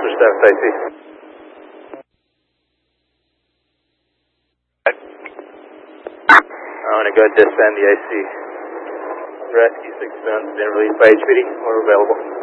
switch status AC. I'm going to go disband the AC. Rescue 6 guns been released by HPD. We're available.